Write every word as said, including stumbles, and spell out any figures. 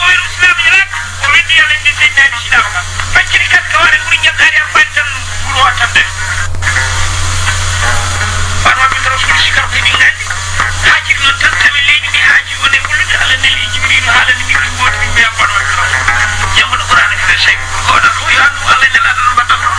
الاسلام هناك ومن دي اللي سيدنا الاسلام فكر كات كوارث من يقال يا فانتن برواتم ده فانا من رسول شكر في الله حاجه نتن تملي ني حاجه ونقول على ان الجبريل على ان بيقول بي يا فانا يوم القران كده شيء هو ده هو يا الله